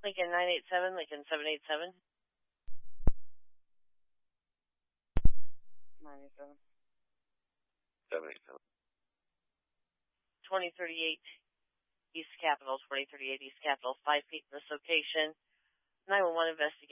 Lincoln 987, Lincoln 787. 987. 787. 2038 East Capitol, 2038 East Capitol, 5 feet in this location. 911 investigation.